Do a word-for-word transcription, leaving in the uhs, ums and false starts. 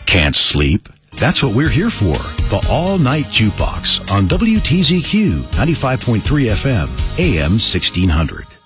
Can't sleep? That's what we're here for. The All Night Jukebox on W T Z Q ninety-five point three F M, A M sixteen hundred.